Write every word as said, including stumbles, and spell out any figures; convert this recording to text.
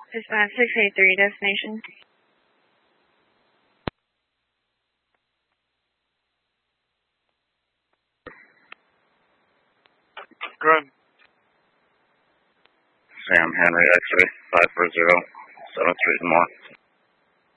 Dispatch six eight three, destination. Good. Sam Henry, X-ray five four zero seven three more.